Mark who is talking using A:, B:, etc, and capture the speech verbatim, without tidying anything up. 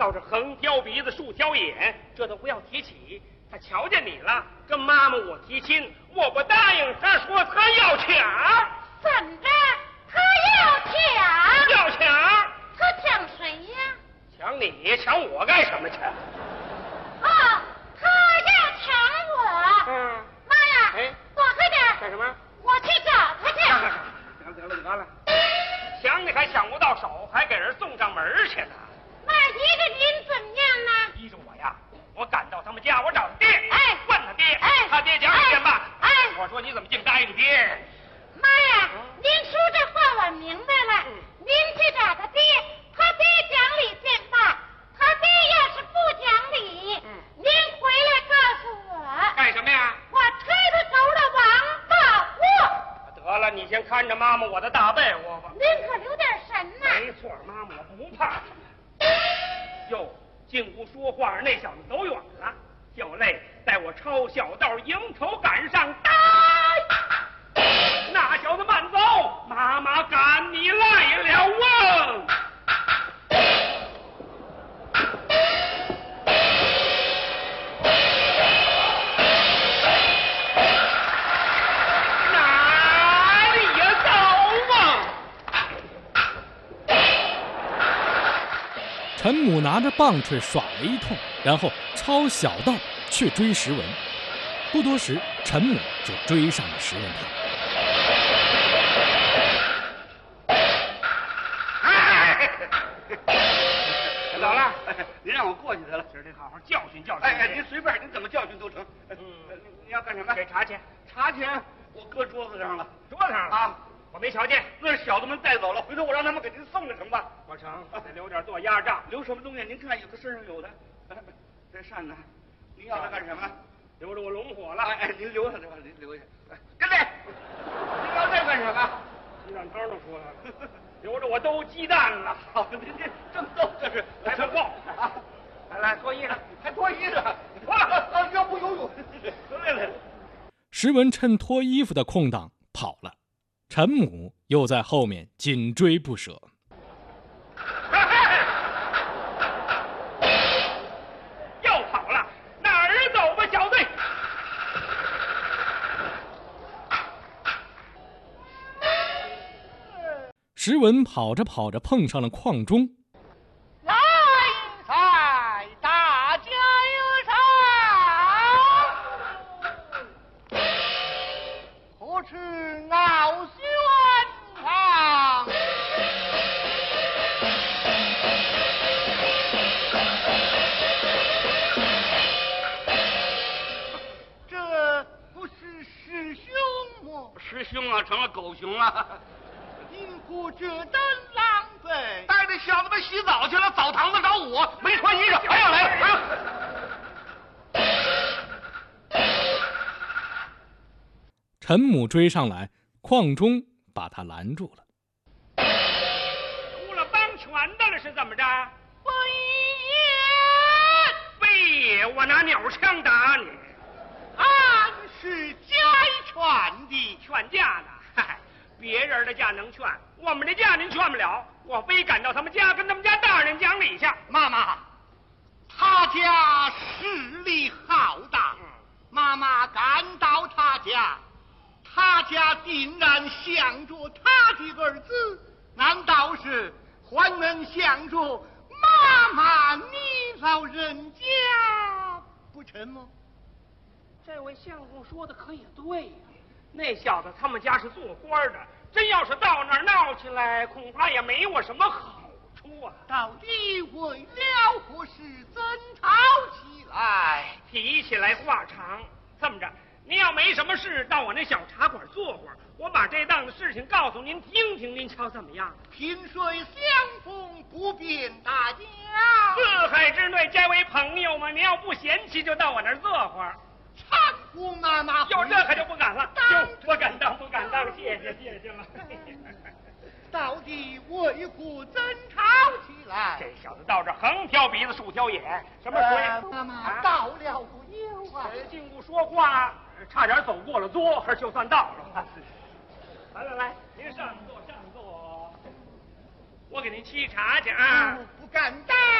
A: 倒是横挑鼻子竖挑眼，这都不要提起。他瞧见你了，跟妈妈我提亲，我不答应，他说他要抢。
B: 怎着？他要抢？
A: 要抢？
B: 他抢谁呀？
A: 抢你？抢我干什么去？
B: 哦，他要抢我。
A: 嗯。
B: 妈呀！
A: 哎，
B: 躲开点！
A: 干什么？
B: 我去找他去。
A: 得了得了得了，抢你还抢不到手，还给人送上门去呢。
B: 那依着您怎么样呢？
A: 依着我呀，我赶到他们家，我找他爹，
B: 哎，
A: 问他爹，
B: 哎，
A: 他爹讲一遍吧。
B: 哎，
A: 我说你怎么净答应爹？
B: 妈呀，您说这话我明白了。
A: 嗯、
B: 您去找他爹，他爹讲理见罢。他爹要是不讲理，嗯，您回来告诉我。
A: 干什么呀？
B: 我吹他头的王八货。
A: 得了，你先看着妈妈我的大被窝吧。
B: 您可留点神呐。
A: 没错，妈妈我不怕。哟，进屋说话，那小子走远了。小泪带我抄小道，迎头赶上，呆！那小子慢走，妈妈赶你来了啊！哪里呀走啊？
C: 陈母拿着棒槌耍了一通，然后抄小道去追石文。不多时，陈母就追上了石文堂。
A: 老了，
D: 您让我过去得了，
A: 今儿得好好教训教训。
D: 哎哎，您随便，您怎么教训都成。嗯，您要干什么？
A: 给茶钱。
D: 茶钱我搁桌子上了。
A: 桌子上了啊？我没瞧见。
D: 那是小子们带走了，回头我让他们给您送了成吧？
A: 不成，得留点做压账。
D: 留什么东西？您看，有的身上有的。这扇子，您要它干什么？
A: 留着我龙火了。
D: 哎哎，您留下这吧，您留下。跟来，您要这干什么？
A: 鸡蛋汤都出来了。留着我兜鸡蛋了。
D: 好，您这正逗这是，
A: 还不够啊！来来，脱衣裳，
D: 还脱衣裳，脱了，要不游泳。来来。
C: 石文趁脱衣服的空档跑了，陈母又在后面紧追不舍。
A: 又跑了，哪儿走吧，小队？
C: 石文跑着跑着碰上了邝中。
B: 来来，大家有赏，何处傲轩堂？这不是师兄吗？
D: 师兄啊，成了狗熊了。
B: 因故这等狼狈，
D: 带着小子们洗澡去了，澡堂子找我，没穿衣裳，还要来了。
C: 陈母追上来，邝中把他拦住了。
A: 出了帮拳的了是怎么着？
B: 非也，
A: 非也，我拿鸟枪打你。
B: 俺是家劝的，
A: 劝架呢？嗨，别人的架能劝，我们的架您劝不了。我非赶到他们家，跟他们家大人讲理去。
B: 妈妈，他家势力浩大，
A: 嗯、
B: 妈妈赶到他家，他家定然想着他的儿子，难道是还能想着妈妈你老人家不成吗？
A: 这位相公说的可也对呀、啊，那小子他们家是做官的，真要是到那儿闹起来，恐怕也没我什么好处啊。
B: 到底为了何事争吵起来？
A: 提起来话长，这么着，您要没什么事，到我那小茶馆坐会儿，我把这档子事情告诉您听听，您瞧怎么样？
B: 萍水相逢不便大家，
A: 四海之内皆为朋友嘛，您要不嫌弃，就到我那儿坐会儿。
B: 搀扶妈妈，
A: 有这可就不敢了，就不敢当，不敢当，谢谢谢谢了。
B: 到底为何争吵起来？
A: 这小子到这横挑鼻子竖挑眼，什么鬼？
B: 呃、妈妈到了不有啊？
A: 进屋说话，差点走过了桌，就算到了。来来来，您上座上座，我给您沏茶去啊。
B: 不敢当。